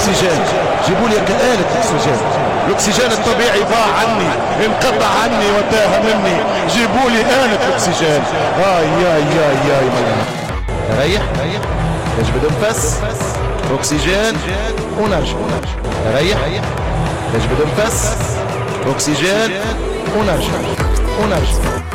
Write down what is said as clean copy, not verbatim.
الاكسجين، جيبوا لي آلة اكسجين. الاكسجين الطبيعي ضاع عني، انقطع عني وتاه مني، جيبوا لي آلة اكسجين. ياي ريح نجبد نفس اكسجين ونرجع. ريح نجبد نفس اكسجين ونرجع.